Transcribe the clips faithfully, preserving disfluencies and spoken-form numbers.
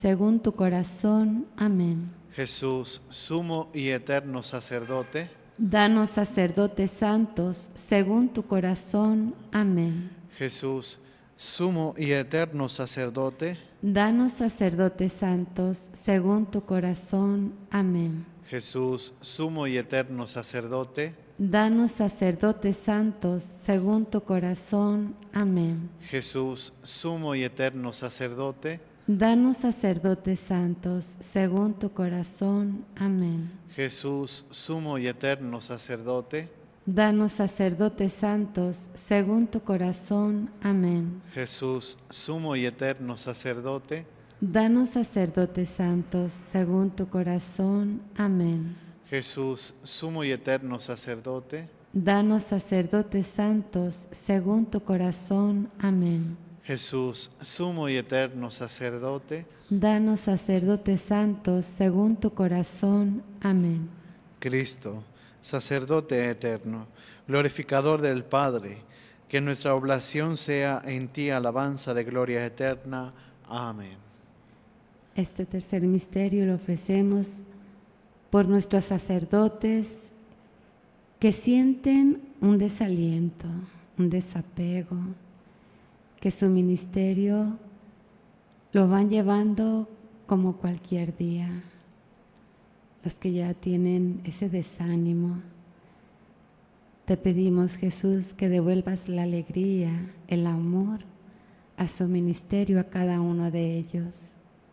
según tu corazón. Amén. Jesús, sumo y eterno sacerdote, Danos sacerdotes santos, según tu corazón. Amén. Jesús, sumo y eterno sacerdote, Danos sacerdotes santos, según tu corazón. Amén. Jesús, sumo y eterno sacerdote, Danos sacerdotes santos, según tu corazón. Amén. Jesús, sumo y eterno sacerdote, Danos sacerdotes santos, según tu corazón. Amén. Jesús, sumo y eterno sacerdote, Danos sacerdotes santos, según tu corazón. Amén. Jesús, sumo y eterno sacerdote, Danos sacerdotes santos, según tu corazón. Amén. Jesús, sumo y eterno sacerdote, Danos sacerdotes santos, según tu corazón. Amén. Jesús, sumo y eterno sacerdote, Danos sacerdotes santos, según tu corazón. Amén. Cristo, sacerdote eterno, glorificador del Padre, que nuestra oblación sea en ti alabanza de gloria eterna. Amén. Este tercer misterio lo ofrecemos por nuestros sacerdotes que sienten un desaliento, un desapego, que su ministerio lo van llevando como cualquier día. Los que ya tienen ese desánimo, te pedimos, Jesús, que devuelvas la alegría, el amor a su ministerio, a cada uno de ellos.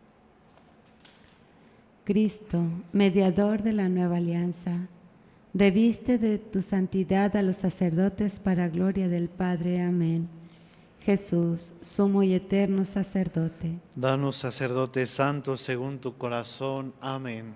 Cristo, mediador de la nueva alianza, reviste de tu santidad a los sacerdotes para gloria del Padre. Amén. Jesús, sumo y eterno sacerdote, Danos sacerdotes santos según tu corazón. Amén.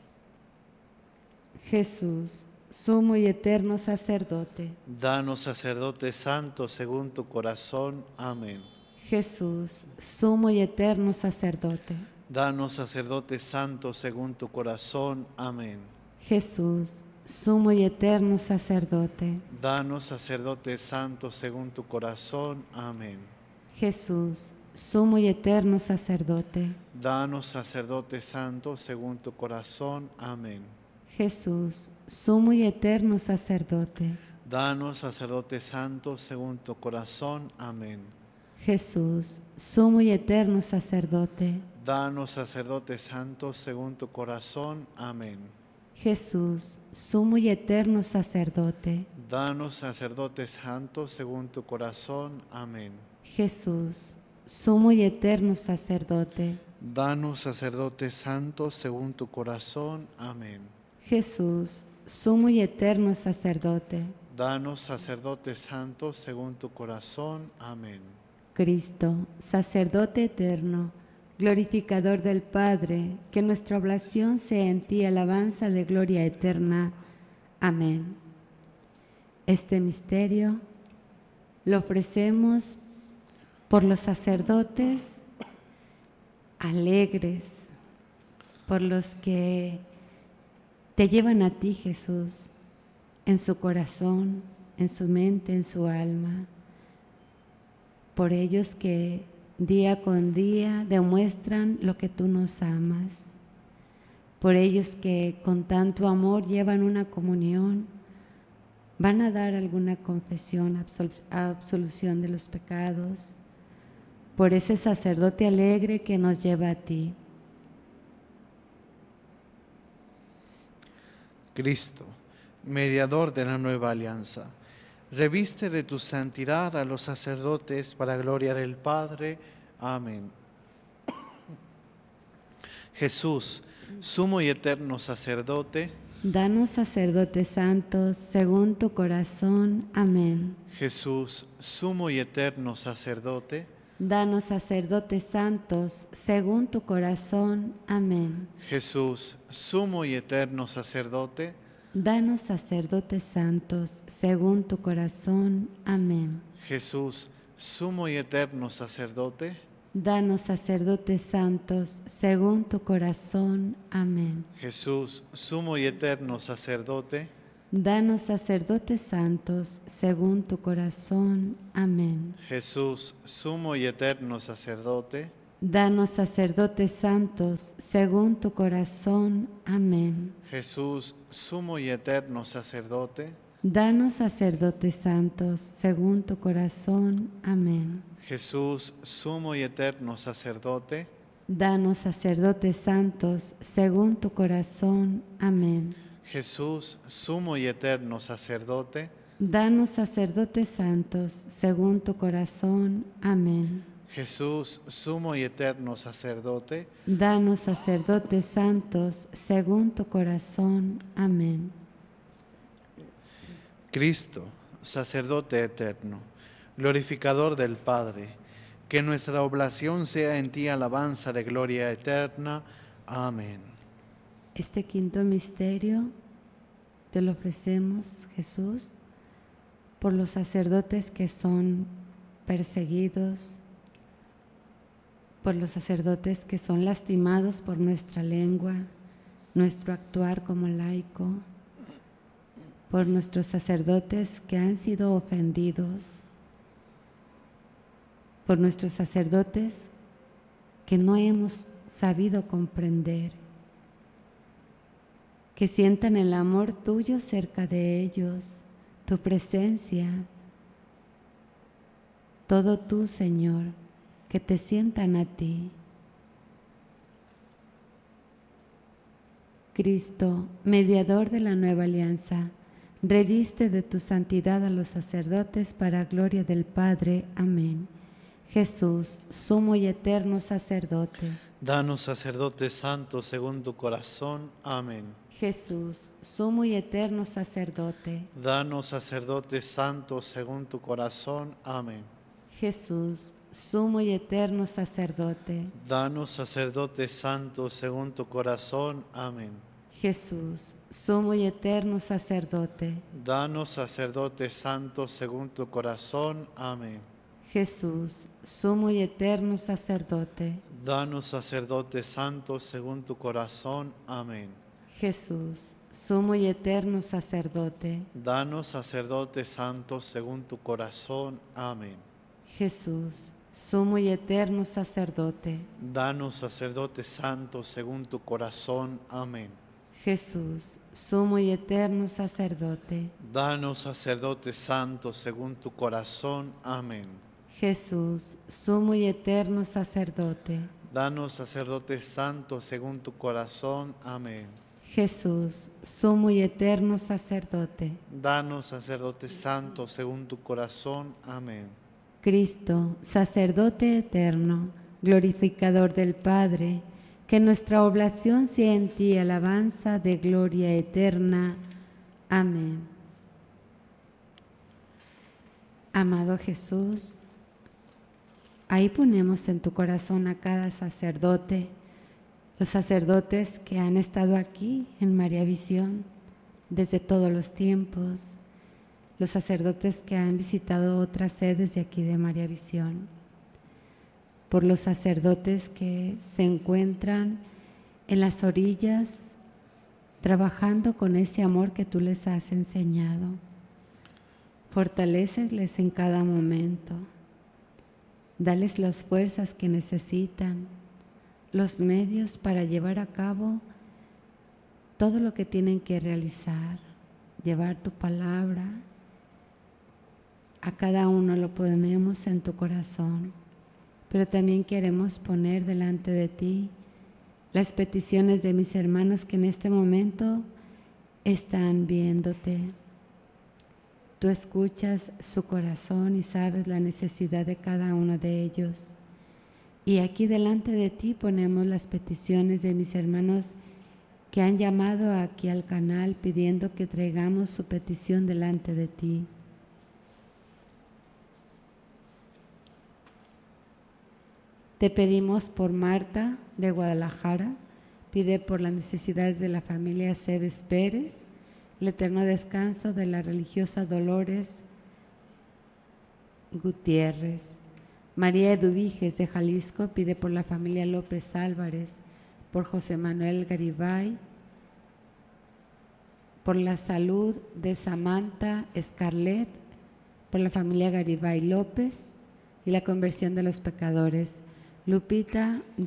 Jesús, sumo y eterno sacerdote, Danos sacerdotes santos según tu corazón. Amén. Jesús, sumo y eterno sacerdote, Danos sacerdotes santos según tu corazón. Amén. Jesús, sumo y eterno sacerdote, Danos sacerdotes santos según tu corazón. Amén. Jesús, sumo y eterno sacerdote, Danos sacerdotes santos según tu corazón. Amén. Jesús, sumo y eterno sacerdote, Danos sacerdotes santos según tu corazón. Amén. Jesús, sumo y eterno sacerdote, Danos sacerdotes santos según tu corazón. Amén. Jesús, sumo y eterno sacerdote, Danos sacerdotes santos según tu corazón. Amén. Jesús, sumo y eterno sacerdote, Danos sacerdotes santos según tu corazón. Amén. Jesús, sumo y eterno sacerdote, Danos sacerdotes santos según tu corazón. Amén. Cristo, sacerdote eterno, glorificador del Padre, que nuestra oblación sea en ti alabanza de gloria eterna. Amén. Este misterio lo ofrecemos por los sacerdotes alegres, por los que te llevan a ti, Jesús, en su corazón, en su mente, en su alma, por ellos que día con día demuestran lo que tú nos amas, por ellos que con tanto amor llevan una comunión, van a dar alguna confesión, absol absolución de los pecados, por ese sacerdote alegre que nos lleva a ti. Cristo, mediador de la nueva alianza, reviste de tu santidad a los sacerdotes para gloria del Padre. Amén. Jesús, sumo y eterno sacerdote, Danos sacerdotes santos según tu corazón. Amén. Jesús, sumo y eterno sacerdote, Danos sacerdotes santos según tu corazón. Amén. Jesús, sumo y eterno sacerdote, Danos sacerdotes santos según tu corazón. Amén. Jesús, sumo y eterno sacerdote, Danos sacerdotes santos según tu corazón. Amén. Jesús, sumo y eterno sacerdote, Danos sacerdotes santos según tu corazón. Amén. Jesús, sumo y eterno sacerdote, Danos sacerdotes santos según tu corazón. Amén. Jesús, sumo y eterno sacerdote. Danos sacerdotes santos según tu corazón. Amén. Jesús, sumo y eterno sacerdote. Danos sacerdotes santos según tu corazón. Amén. Jesús, sumo y eterno sacerdote. Danos sacerdotes santos según tu corazón. Amén. Jesús, sumo y eterno sacerdote. Danos sacerdotes santos según tu corazón. Amén. Cristo, sacerdote eterno, glorificador del Padre, que nuestra oblación sea en ti alabanza de gloria eterna. Amén. Este quinto misterio te lo ofrecemos, Jesús, por los sacerdotes que son perseguidos, por los sacerdotes que son lastimados por nuestra lengua, nuestro actuar como laico, por nuestros sacerdotes que han sido ofendidos, por nuestros sacerdotes que no hemos sabido comprender, que sientan el amor tuyo cerca de ellos, tu presencia, todo tú, Señor, que te sientan a ti. Cristo, mediador de la nueva alianza, reviste de tu santidad a los sacerdotes para gloria del Padre. Amén. Jesús, sumo y eterno sacerdote. Danos sacerdotes santos según tu corazón. Amén. Jesús, sumo y eterno sacerdote. Danos sacerdotes santos según tu corazón. Amén. Jesús, sumo y eterno sacerdote. Danos sacerdotes santos según tu corazón. Amén. Jesús, sumo y eterno sacerdote. Danos sacerdotes santos según tu corazón. Amén. Jesús, sumo y eterno sacerdote. Danos sacerdotes santos según tu corazón. Amén. Jesús, sumo y eterno sacerdote. Danos sacerdotes santos según tu corazón. Amén. Jesús, sumo y eterno sacerdote. Danos sacerdotes santos según tu corazón. Amén. Jesús, sumo y eterno sacerdote. Danos sacerdotes santos según tu corazón. Amén. Jesús, sumo y eterno sacerdote. Danos sacerdotes santos según tu corazón. Amén. Jesús, sumo y eterno sacerdote. Danos sacerdotes santos según tu corazón. Amén. Cristo, sacerdote eterno, glorificador del Padre, que nuestra oblación sea en ti alabanza de gloria eterna. Amén. Amado Jesús, ahí ponemos en tu corazón a cada sacerdote, los sacerdotes que han estado aquí en María Visión desde todos los tiempos, los sacerdotes que han visitado otras sedes de aquí de María Visión, por los sacerdotes que se encuentran en las orillas trabajando con ese amor que tú les has enseñado. Fortaléceles en cada momento, dales las fuerzas que necesitan, los medios para llevar a cabo todo lo que tienen que realizar, llevar tu palabra. A cada uno lo ponemos en tu corazón, pero también queremos poner delante de ti las peticiones de mis hermanos que en este momento están viéndote. Tú escuchas su corazón y sabes la necesidad de cada uno de ellos. Y aquí delante de ti ponemos las peticiones de mis hermanos que han llamado aquí al canal pidiendo que traigamos su petición delante de ti. Te pedimos por Marta de Guadalajara, pide por las necesidades de la familia Cebes Pérez, el eterno descanso de la religiosa Dolores Gutiérrez. María Eduviges de Jalisco pide por la familia López Álvarez, por José Manuel Garibay, por la salud de Samantha Scarlett, por la familia Garibay López y la conversión de los pecadores. Lupita